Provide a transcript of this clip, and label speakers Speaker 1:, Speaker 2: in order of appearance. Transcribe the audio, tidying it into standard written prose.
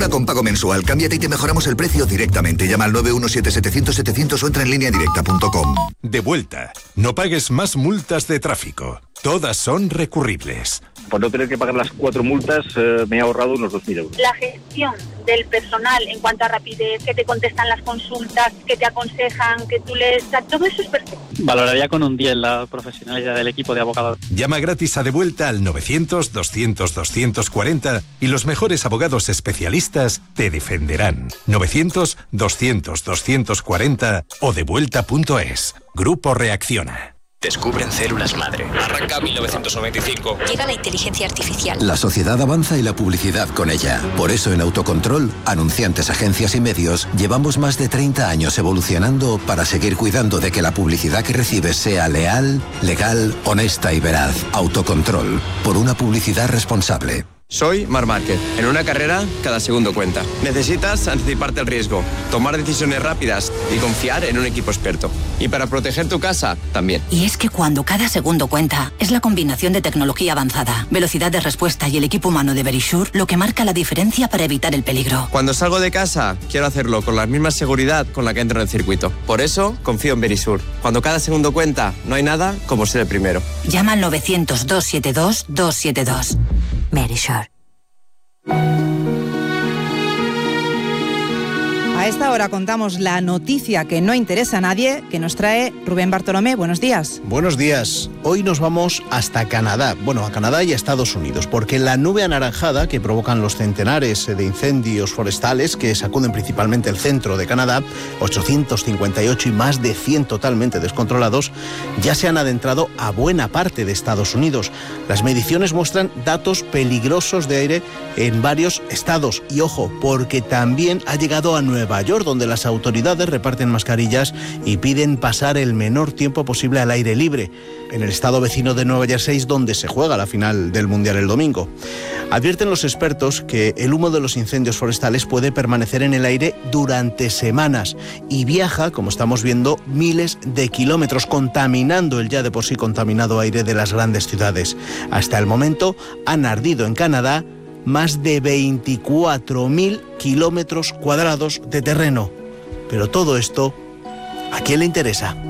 Speaker 1: con pago mensual. Cámbiate y te mejoramos el precio directamente. Llama al 917-700-700 o entra en lineadirecta.com.
Speaker 2: De vuelta. No pagues más multas de tráfico. Todas son recurribles.
Speaker 3: Por no tener que pagar las 4 multas, me he ahorrado unos 2.000 euros.
Speaker 4: La gestión del personal en cuanto a rapidez, que te contestan las consultas, que te aconsejan, que tú lees, todo eso es perfecto.
Speaker 5: Valoraría con un 10 la profesionalidad del equipo de abogados.
Speaker 2: Llama gratis a De Vuelta al 900-200-240 y los mejores abogados especialistas te defenderán. 900-200-240 o devuelta.es. Grupo Reacciona.
Speaker 6: Descubren células madre. Arranca 1995.
Speaker 7: Llega la inteligencia artificial.
Speaker 8: La sociedad avanza y la publicidad con ella. Por eso en Autocontrol, anunciantes, agencias y medios, llevamos más de 30 años evolucionando para seguir cuidando de que la publicidad que recibes sea leal, legal, honesta y veraz. Autocontrol. Por una publicidad responsable.
Speaker 9: Soy Marc Márquez. En una carrera, cada segundo cuenta. Necesitas anticiparte al riesgo, tomar decisiones rápidas y confiar en un equipo experto. Y para proteger tu casa, también.
Speaker 7: Y es que cuando cada segundo cuenta, es la combinación de tecnología avanzada, velocidad de respuesta y el equipo humano de Verisure lo que marca la diferencia para evitar el peligro.
Speaker 9: Cuando salgo de casa, quiero hacerlo con la misma seguridad con la que entro en el circuito. Por eso, confío en Verisure. Cuando cada segundo cuenta, no hay nada como ser el primero.
Speaker 7: Llama al 900-272-272. Verisure.
Speaker 10: A esta hora contamos la noticia que no interesa a nadie, que nos trae Rubén Bartolomé. Buenos días.
Speaker 11: Buenos días. Hoy nos vamos hasta Canadá. Bueno, a Canadá y a Estados Unidos, porque la nube anaranjada que provocan los centenares de incendios forestales que sacuden principalmente el centro de Canadá, 858 y más de 100 totalmente descontrolados, ya se han adentrado a buena parte de Estados Unidos. Las mediciones muestran datos peligrosos de aire en varios estados. Y ojo, porque también ha llegado a Nueva York, donde las autoridades reparten mascarillas y piden pasar el menor tiempo posible al aire libre. En el estado vecino de Nueva Jersey, donde se juega la final del Mundial el domingo. Advierten los expertos que el humo de los incendios forestales puede permanecer en el aire durante semanas y viaja, como estamos viendo, miles de kilómetros, contaminando el ya de por sí contaminado aire de las grandes ciudades. Hasta el momento han ardido en Canadá más de 24.000 kilómetros cuadrados de terreno. Pero todo esto, ¿a quién le interesa?